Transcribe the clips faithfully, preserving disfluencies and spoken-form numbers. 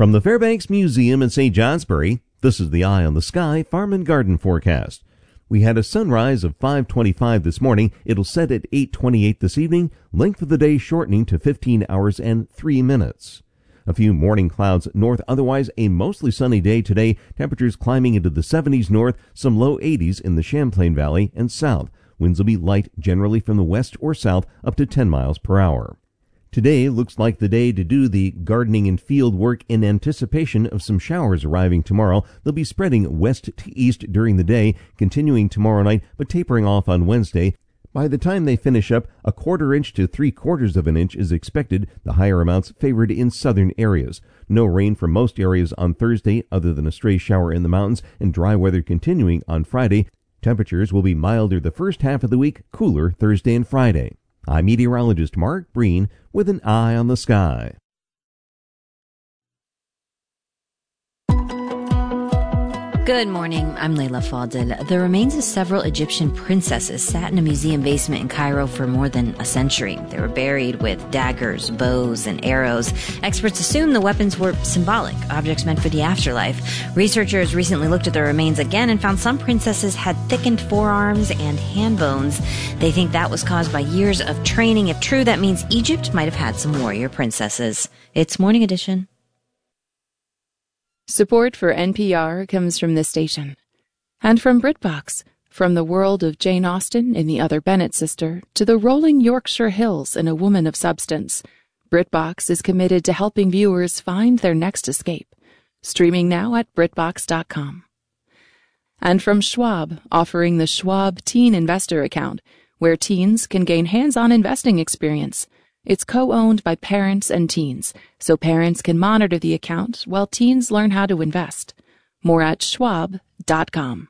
From the Fairbanks Museum in Saint Johnsbury, this is the Eye on the Sky Farm and Garden forecast. We had a sunrise of five twenty-five this morning. It'll set at eight twenty-eight this evening, length of the day shortening to fifteen hours and three minutes. A few morning clouds north, otherwise a mostly sunny day today. Temperatures climbing into the seventies north, some low eighties in the Champlain Valley and south. Winds will be light, generally from the west or south, up to ten miles per hour. Today looks like the day to do the gardening and field work in anticipation of some showers arriving tomorrow. They'll be spreading west to east during the day, continuing tomorrow night, but tapering off on Wednesday. By the time they finish up, a quarter inch to three quarters of an inch is expected, the higher amounts favored in southern areas. No rain for most areas on Thursday, other than a stray shower in the mountains, and dry weather continuing on Friday. Temperatures will be milder the first half of the week, cooler Thursday and Friday. I'm meteorologist Mark Breen with an eye on the sky. Good morning, I'm Layla Fadel. The remains of several Egyptian princesses sat in a museum basement in Cairo for more than a century. They were buried with daggers, bows, and arrows. Experts assume the weapons were symbolic, objects meant for the afterlife. Researchers recently looked at the remains again and found some princesses had thickened forearms and hand bones. They think that was caused by years of training. If true, that means Egypt might have had some warrior princesses. It's Morning Edition. Support for N P R comes from this station. And from BritBox, from the world of Jane Austen in The Other Bennet Sister to the rolling Yorkshire hills in A Woman of Substance, BritBox is committed to helping viewers find their next escape. Streaming now at BritBox dot com. And from Schwab, offering the Schwab Teen Investor Account, where teens can gain hands-on investing experience. It's co-owned by parents and teens, so parents can monitor the account while teens learn how to invest. More at schwab dot com.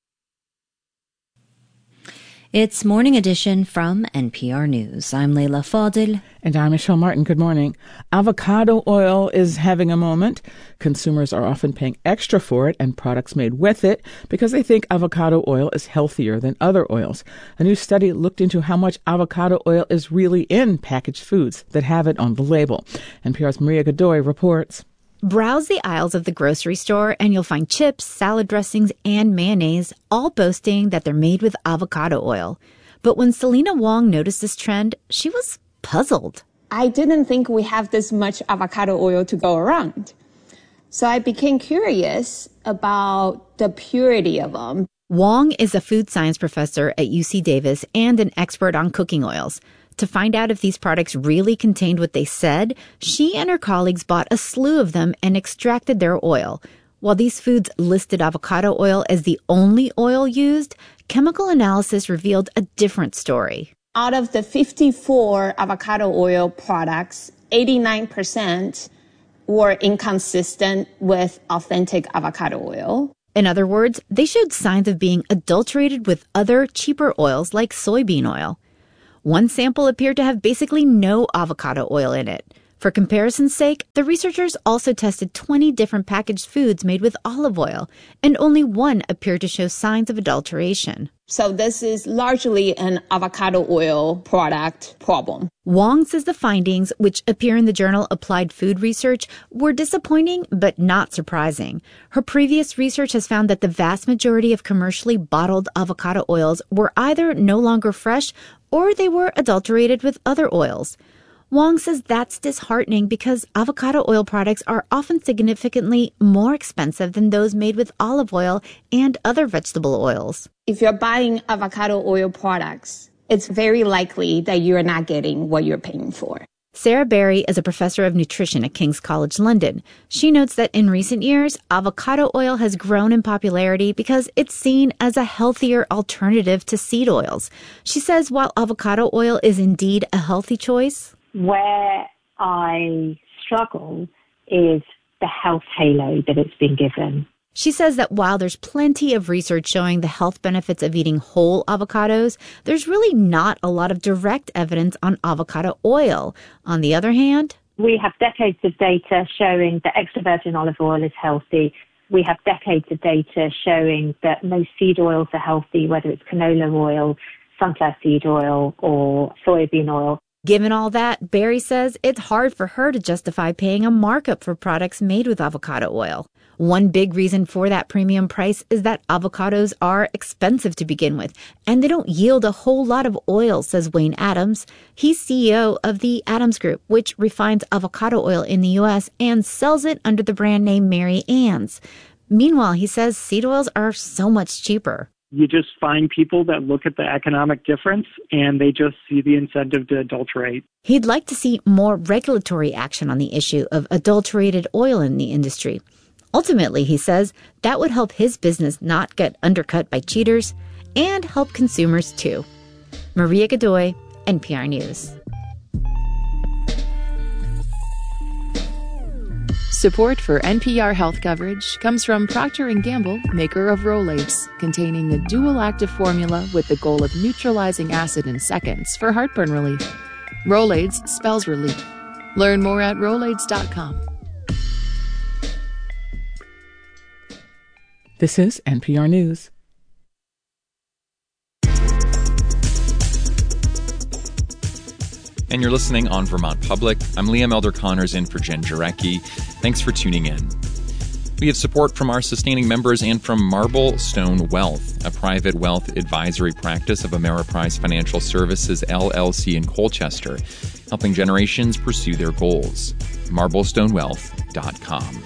It's Morning Edition from N P R News. I'm Layla Fadel. And I'm Michelle Martin. Good morning. Avocado oil is having a moment. Consumers are often paying extra for it and products made with it because they think avocado oil is healthier than other oils. A new study looked into how much avocado oil is really in packaged foods that have it on the label. N P R's Maria Godoy reports. Browse the aisles of the grocery store and you'll find chips, salad dressings, and mayonnaise, all boasting that they're made with avocado oil. But when Selena Wong noticed this trend, she was puzzled. I didn't think we have this much avocado oil to go around. So I became curious about the purity of them. Wong is a food science professor at U C Davis and an expert on cooking oils. To find out if these products really contained what they said, she and her colleagues bought a slew of them and extracted their oil. While these foods listed avocado oil as the only oil used, chemical analysis revealed a different story. Out of the fifty-four avocado oil products, eighty-nine percent were inconsistent with authentic avocado oil. In other words, they showed signs of being adulterated with other, cheaper oils like soybean oil. One sample appeared to have basically no avocado oil in it. For comparison's sake, the researchers also tested twenty different packaged foods made with olive oil, and only one appeared to show signs of adulteration. So this is largely an avocado oil product problem. Wong says the findings, which appear in the journal Applied Food Research, were disappointing but not surprising. Her previous research has found that the vast majority of commercially bottled avocado oils were either no longer fresh or they were adulterated with other oils. Wong says that's disheartening because avocado oil products are often significantly more expensive than those made with olive oil and other vegetable oils. If you're buying avocado oil products, it's very likely that you're not getting what you're paying for. Sarah Berry is a professor of nutrition at King's College London. She notes that in recent years, avocado oil has grown in popularity because it's seen as a healthier alternative to seed oils. She says while avocado oil is indeed a healthy choice, where I struggle is the health halo that it's been given. She says that while there's plenty of research showing the health benefits of eating whole avocados, there's really not a lot of direct evidence on avocado oil. On the other hand, we have decades of data showing that extra virgin olive oil is healthy. We have decades of data showing that most seed oils are healthy, whether it's canola oil, sunflower seed oil, or soybean oil. Given all that, Barry says it's hard for her to justify paying a markup for products made with avocado oil. One big reason for that premium price is that avocados are expensive to begin with, and they don't yield a whole lot of oil, says Wayne Adams. He's C E O of the Adams Group, which refines avocado oil in the U S and sells it under the brand name Mary Ann's. Meanwhile, he says seed oils are so much cheaper. You just find people that look at the economic difference and they just see the incentive to adulterate. He'd like to see more regulatory action on the issue of adulterated oil in the industry. Ultimately, he says, that would help his business not get undercut by cheaters and help consumers too. Maria Godoy, N P R News. Support for N P R health coverage comes from Procter and Gamble, maker of Rolaids, containing a dual-active formula with the goal of neutralizing acid in seconds for heartburn relief. Rolaids spells relief. Learn more at rolaids dot com. This is N P R News. And you're listening on Vermont Public. I'm Liam Elder Connors in for Jen Jarecki. Thanks for tuning in. We have support from our sustaining members and from Marble Stone Wealth, a private wealth advisory practice of Ameriprise Financial Services, L L C in Colchester, helping generations pursue their goals. marble stone wealth dot com.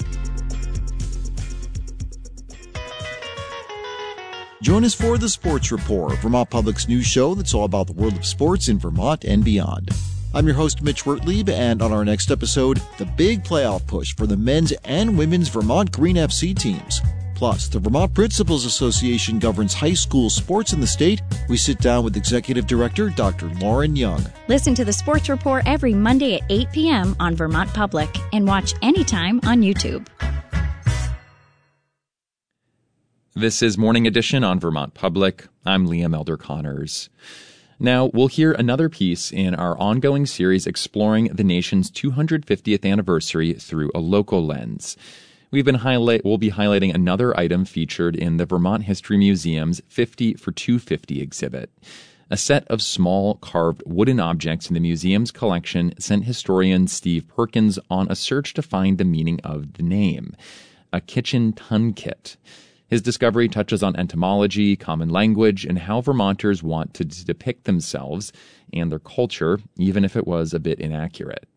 Join us for the Sports Report, Vermont Public's news show that's all about the world of sports in Vermont and beyond. I'm your host, Mitch Wertlieb, and on our next episode, the big playoff push for the men's and women's Vermont Green F C teams. Plus, the Vermont Principals Association governs high school sports in the state. We sit down with Executive Director Doctor Lauren Young. Listen to the Sports Report every Monday at eight p.m. on Vermont Public and watch anytime on YouTube. This is Morning Edition on Vermont Public. I'm Liam Elder Connors. Now, we'll hear another piece in our ongoing series exploring the nation's two hundred fiftieth anniversary through a local lens. We've been highlight, we'll be highlighting another item featured in the Vermont History Museum's fifty for two fifty exhibit. A set of small carved wooden objects in the museum's collection sent historian Steve Perkins on a search to find the meaning of the name, a kitchen tunkit. His discovery touches on entomology, common language, and how Vermonters want to d- depict themselves and their culture, even if it was a bit inaccurate.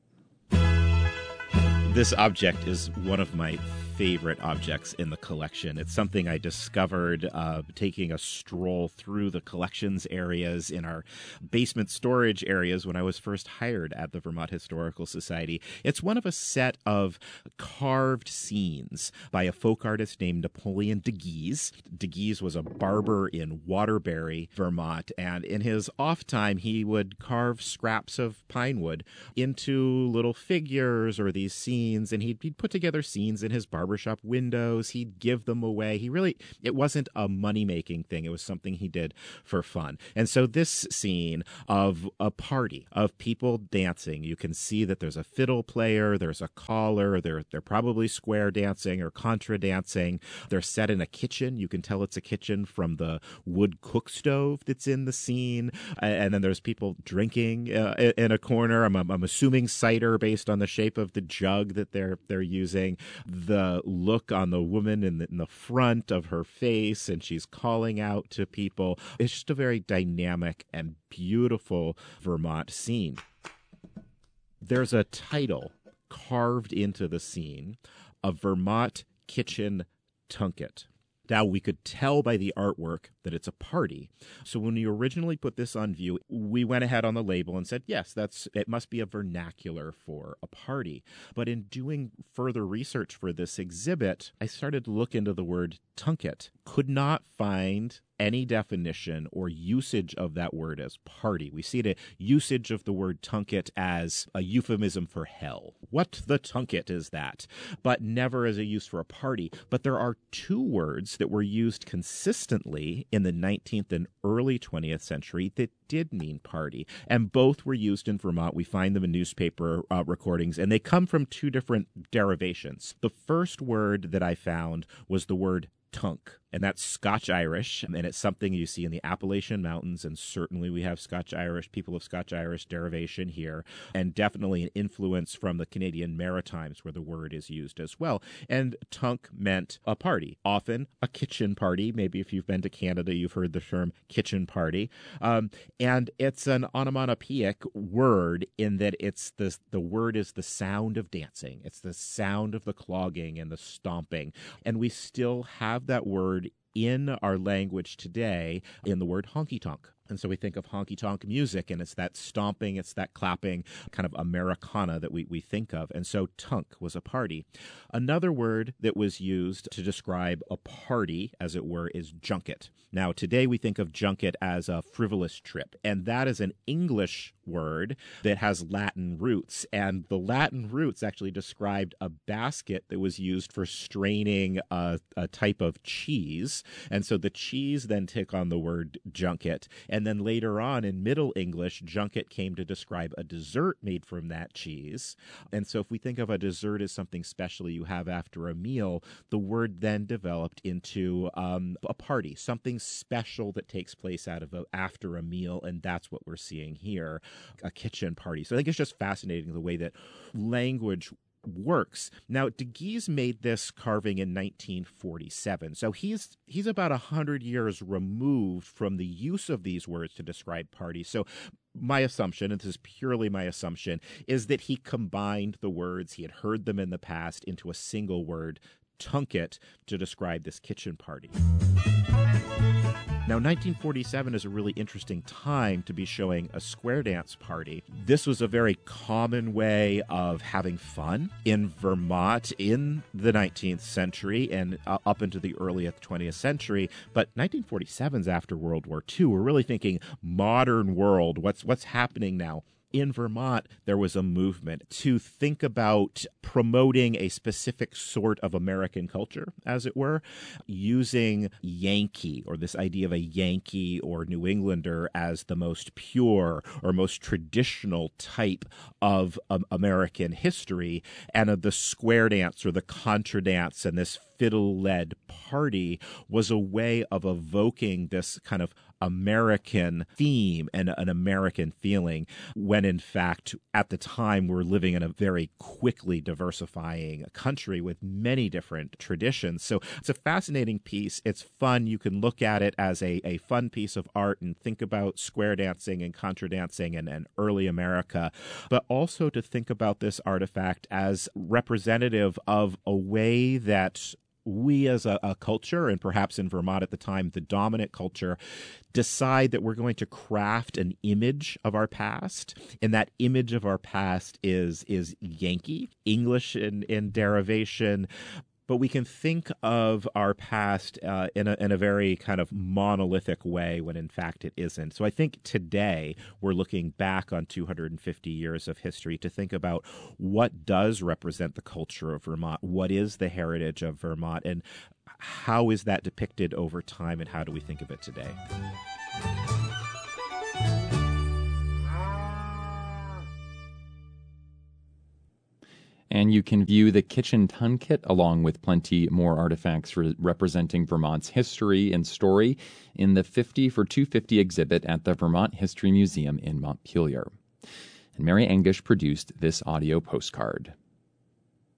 This object is one of my favorite objects in the collection. It's something I discovered uh, taking a stroll through the collections areas in our basement storage areas when I was first hired at the Vermont Historical Society. It's one of a set of carved scenes by a folk artist named Napoleon de Guise. De Guise was a barber in Waterbury, Vermont, and in his off time he would carve scraps of pine wood into little figures or these scenes, and he'd, he'd put together scenes in his barber barbershop windows. He'd give them away. He really, it wasn't a money-making thing. It was something he did for fun. And so this scene of a party of people dancing, you can see that there's a fiddle player, there's a caller, they're, they're probably square dancing or contra dancing. They're set in a kitchen. You can tell it's a kitchen from the wood cook stove that's in the scene. And then there's people drinking uh, in a corner. I'm, I'm assuming cider based on the shape of the jug that they're they're using. The look on the woman in the, in the front of her face, and she's calling out to people. It's just a very dynamic and beautiful Vermont scene. There's a title carved into the scene, a Vermont kitchen tunkit. Now, we could tell by the artwork that it's a party. So when we originally put this on view, we went ahead on the label and said, yes, that's it must be a vernacular for a party. But in doing further research for this exhibit, I started to look into the word tunkit. Could not find any definition or usage of that word as party. We see the usage of the word tunkit as a euphemism for hell. What the tunkit is that? But never as a use for a party. But there are two words that were used consistently in the nineteenth and early twentieth century that did mean party. And both were used in Vermont. We find them in newspaper uh, recordings, and they come from two different derivations. The first word that I found was the word tunk. And that's Scotch-Irish, and it's something you see in the Appalachian Mountains, and certainly we have Scotch-Irish, people of Scotch-Irish derivation here, and definitely an influence from the Canadian Maritimes where the word is used as well. And tunk meant a party, often a kitchen party. Maybe if you've been to Canada, you've heard the term kitchen party. Um, and it's an onomatopoeic word in that it's the, the word is the sound of dancing. It's the sound of the clogging and the stomping. And we still have that word in our language today in the word honky-tonk. And so we think of honky-tonk music, and it's that stomping, it's that clapping, kind of Americana that we, we think of. And so tunk was a party. Another word that was used to describe a party, as it were, is junket. Now, today we think of junket as a frivolous trip, and that is an English word that has Latin roots. And the Latin roots actually described a basket that was used for straining a, a type of cheese. And so the cheese then took on the word junket. And then later on in Middle English, junket came to describe a dessert made from that cheese. And so if we think of a dessert as something special you have after a meal, the word then developed into um, a party, something special that takes place out of a, after a meal. And that's what we're seeing here, a kitchen party. So I think it's just fascinating the way that language works. Now, de Guise made this carving in nineteen forty-seven. So he's he's about one hundred years removed from the use of these words to describe parties. So my assumption, and this is purely my assumption, is that he combined the words, he had heard them in the past, into a single word, tunket, to describe this kitchen party. Now, nineteen forty-seven is a really interesting time to be showing a square dance party. This was a very common way of having fun in Vermont in the nineteenth century and uh, up into the early twentieth century. But nineteen forty-seven is after World War Two. We're really thinking modern world. What's what's happening now? In Vermont, there was a movement to think about promoting a specific sort of American culture, as it were, using Yankee, or this idea of a Yankee or New Englander as the most pure or most traditional type of um, American history, and of the square dance or the contra dance and this fiddle-led party was a way of evoking this kind of American theme and an American feeling, when in fact, at the time, we're living in a very quickly diversifying country with many different traditions. So it's a fascinating piece. It's fun. You can look at it as a, a fun piece of art and think about square dancing and contra dancing and, and early America, but also to think about this artifact as representative of a way that we as a, a culture, and perhaps in Vermont at the time, the dominant culture, decide that we're going to craft an image of our past. And that image of our past is is Yankee, English in, in derivation. But we can think of our past uh, in, a, in a very kind of monolithic way when in fact it isn't. So I think today we're looking back on two hundred fifty years of history to think about what does represent the culture of Vermont, what is the heritage of Vermont, and how is that depicted over time, and how do we think of it today? And you can view the kitchen tunket along with plenty more artifacts re- representing Vermont's history and story in the fifty for two fifty exhibit at the Vermont History Museum in Montpelier. And Mary Angish produced this audio postcard.